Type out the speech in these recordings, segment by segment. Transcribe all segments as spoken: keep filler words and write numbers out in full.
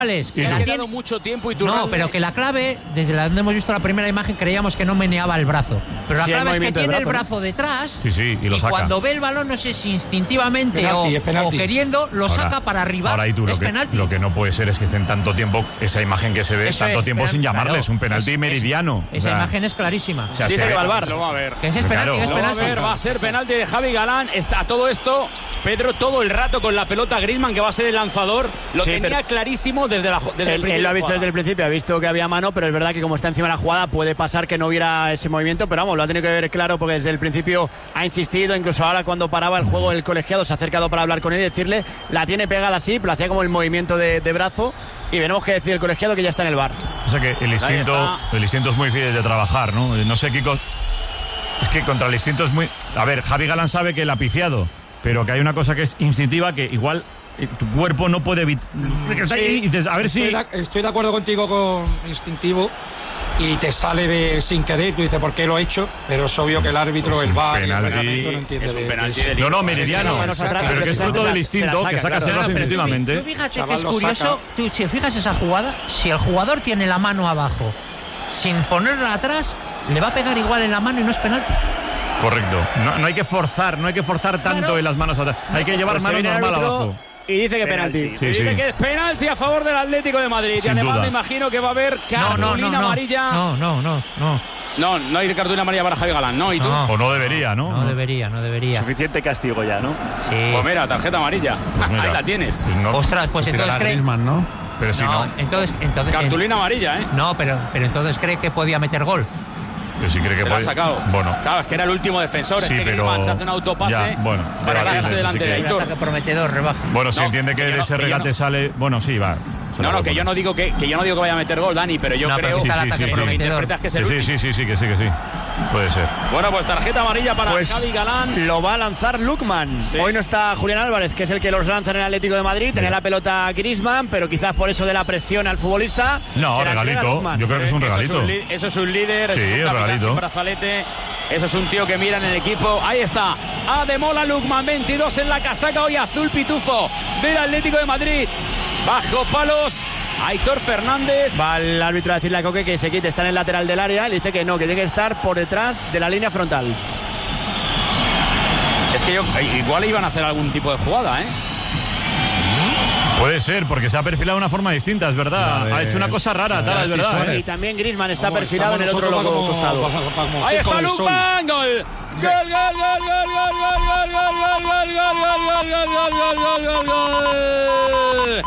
Se ha quedado mucho tiempo y tú No, pero que la clave, desde la donde hemos visto la primera imagen, creíamos que no meneaba el brazo. Pero la sí, clave es que tiene brazo, el brazo ¿no? detrás. Sí, sí, y lo y saca. cuando ve el balón, no sé si instintivamente penalti, o, o queriendo, lo ahora, saca para arriba. Ahora, y tú, es lo, que, penalti. lo que no puede ser es que estén tanto tiempo, esa imagen que se ve, Eso tanto es, tiempo pero, sin llamarle, claro, es un penalti es, meridiano. Esa o sea, imagen es clarísima. O sea, dice se que va al ve- bar. Lo va a ver. Que ese es penalti, Claro. que es Lo va a penalti. ver, va a ser penalti de Javi Galán. Está todo esto, Pedro, todo el rato con la pelota Griezmann, que va a ser el lanzador. Lo Sí, tenía pero- clarísimo desde, la, desde el Él, él lo ha visto principio. desde el principio, ha visto que había mano, pero es verdad que como está encima de la jugada puede pasar que no hubiera ese movimiento, pero vamos, lo ha tenido que ver claro porque desde el principio ha insistido, incluso ahora cuando paraba el juego el colegiado se ha acercado para hablar con él y decirle, la tiene pegada así, pero hacía como el movimiento de, de brazo y veremos qué decir el colegiado que ya está en el bar. O sea que el instinto, el instinto es muy difícil de trabajar, ¿no? No sé, Kiko. Es que contra el instinto es muy. A ver, Javi Galán sabe que la ha piciado, pero que hay una cosa que es instintiva que igual eh, tu cuerpo no puede evitar. Sí, a ver estoy si. de, estoy de acuerdo contigo con instintivo y te sale de sin querer, tú dices por qué lo he hecho, pero es obvio que el árbitro, Pues el un V A R, penalti. el reglamento no entiende Es un de- penalti de de eso. No, no, meridiano. Sí, sí, atrás, pero que es fruto se la- del se instinto, la que saca, sacas claro. el brazo instintivamente. Tú fíjate Chaval, que es lo curioso, saca. tú, si fijas esa jugada, si el jugador tiene la mano abajo sin ponerla atrás, le va a pegar igual en la mano y no es penalti. Correcto. No, no hay que forzar, no hay que forzar tanto Claro. en las manos atrás. Hay que llevar Pues se mano viene el normal árbitro abajo. y dice que penalti. Sí, Dice sí. que es penalti a favor del Atlético de Madrid. Sin y además duda. me imagino que va a haber No, no, cartulina no, no. amarilla. No, no, no, no. No, no hay cartulina amarilla para Javi Galán, ¿no? ¿Y tú? No. O no debería, ¿no? No debería, no debería. Suficiente castigo ya, ¿no? Sí. Pues mira, tarjeta amarilla. Pues mira. Ahí la tienes. Pues no. Ostras, pues entonces cree. ¿no? Pero si No, no. entonces, entonces Cartulina amarilla, ¿eh? en- no, pero, pero entonces cree que podía meter gol. Pero si cree que Se la ha puede. sacado. Bueno. Claro, es que era el último defensor. Sí, es que pero- Griezmann se hace un autopase Ya, bueno, para debatible, quedarse eso delante sí de que- Un Aitor. ataque prometedor, rebaja. Bueno, se No, entiende que que yo de no- ese que yo regate no- sale. Bueno, sí, va. Se No, lo no, puedo que yo no poner. digo que, que yo no digo que vaya a meter gol, Dani, pero yo No, creo pero sí, que sí, ataque sí, sí. lo que prometedor. interpretas que es el Que sí, último. sí, sí, sí, que sí, que sí. Puede ser. Bueno, pues tarjeta amarilla para Pues Javi Galán. lo va a lanzar Lukman. Sí. Hoy no está Julián Álvarez, que es el que los lanza en el Atlético de Madrid. Tenía Mira. la pelota Griezmann, pero quizás por eso de la presión al futbolista. No, se la entrega regalito. Lukman. Yo creo que es un Eso regalito. un li- Eso es un líder, eso Sí, es un capitán regalito. sin brazalete. Eso es un tío que mira en el equipo. Ahí está. Ademola Lukman, veintidós en la casaca hoy azul pitufo del Atlético de Madrid. Bajo palos. Aitor Fernández. Va el árbitro a decirle a Coque que se quite, está en el lateral del área. Le dice que no, que tiene que estar por detrás de la línea frontal. Es que yo, igual iban a hacer algún tipo de jugada, ¿eh? Puede ser, porque se ha perfilado de una forma distinta, es verdad. La de- Ha hecho una cosa rara, la tal, de es verdad. Suárez. ¿eh? Y también Griezmann está Vamos, perfilado en el estamos otro nosotros logo como- costado. como- como Ahí circo está del sol. Lukman. Gol. Gol, gol, gol, gol, gol, gol, gol, gol, gol, gol, gol, gol, gol, gol, gol, gol, gol, gol.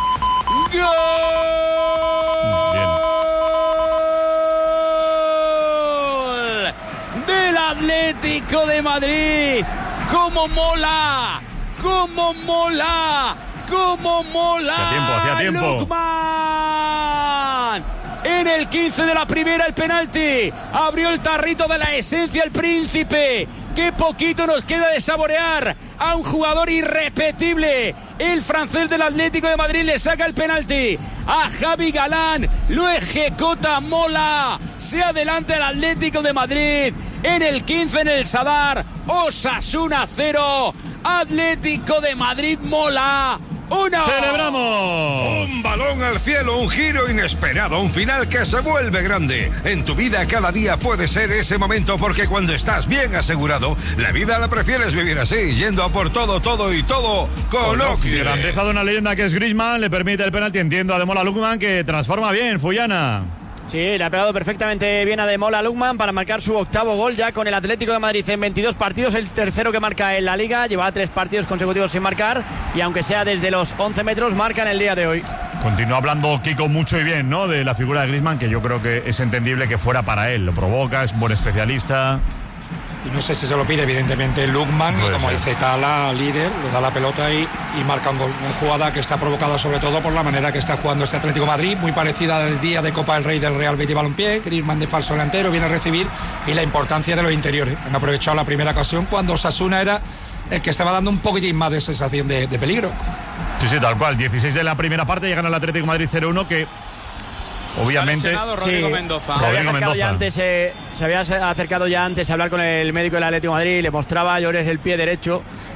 Gol del Atlético de Madrid. ¡Cómo mola! ¡Cómo mola! ¡Cómo mola! Hacía tiempo, hacía tiempo. Lukman. En el quince de la primera el penalti. Abrió el tarrito de la esencia el príncipe. Qué poquito nos queda de saborear a un jugador irrepetible. El francés del Atlético de Madrid le saca el penalti a Javi Galán. Lo ejecuta Mola. Se adelanta el Atlético de Madrid. En el quince en el Sadar. Osasuna cero. Atlético de Madrid Mola. Uno. ¡Celebramos! Un balón al cielo, un giro inesperado, un final que se vuelve grande. En tu vida cada día puede ser ese momento porque cuando estás bien asegurado, la vida la prefieres vivir así, yendo a por todo, todo y todo con Oxy. Grandeza de una leyenda que es Griezmann, le permite el penalti, entiendo a Ademola Lukman, que transforma bien, Fuyana. Sí, le ha pegado perfectamente bien a Ademola Lukman para marcar su octavo gol ya con el Atlético de Madrid en veintidós partidos, el tercero que marca en la Liga, lleva tres partidos consecutivos sin marcar y aunque sea desde los once metros, marca en el día de hoy. Continúa hablando Kiko mucho y bien, ¿no? De la figura de Griezmann, que yo creo que es entendible que fuera para él. Lo provoca, es buen especialista. Y no sé si se lo pide, evidentemente, Lukman, y Puede como ser. dice Tala, líder, le da la pelota y, y marca un gol. Una jugada que está provocada sobre todo por la manera que está jugando este Atlético de Madrid, muy parecida al día de Copa del Rey del Real Betis Balompié. Griezmann de falso delantero viene a recibir, y la importancia de los interiores. Han aprovechado la primera ocasión cuando Osasuna era el que estaba dando un poquitín más de sensación de, de peligro. Sí, sí, tal cual. dieciséis de la primera parte, llegan al Atlético de Madrid cero uno, que obviamente... Se ha lesionado Rodrigo Sí. Mendoza. Se había, Rodrigo acercado ya Mendoza. antes, eh, se había acercado ya antes a hablar con el médico del Atlético de Madrid, le mostraba Llores el pie derecho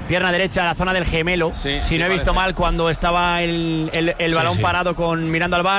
pierna derecha, la zona del gemelo. Sí, si sí, no he visto parece. mal cuando estaba el, el, el Sí, balón sí. parado con mirando al bar.